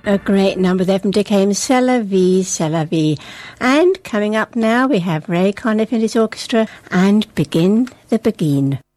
A great number there from Dick Haymes, C'est la vie, c'est la vie. And coming up now, we have Ray Conniff and his orchestra and Begin the Begin.